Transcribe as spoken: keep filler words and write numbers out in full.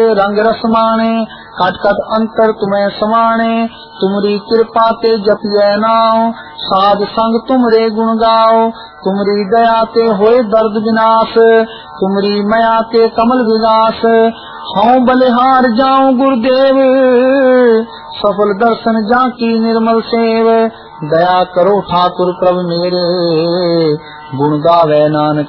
रंग रस माणे, कट कट अंतर तुम्हें समाणे। तुमरी कृपा ते जपिए नाओ, साध संग तुमरे गुण गाओ। तुमरी दया ते होए दर्द विनाश, तुमरी मया ते कमल विलास। हूँ बलिहार जाऊं गुरुदेव, सफल दर्शन जाकी निर्मल सेव। दया करो ठाकुर प्रभु मेरे, गुण गावे नानक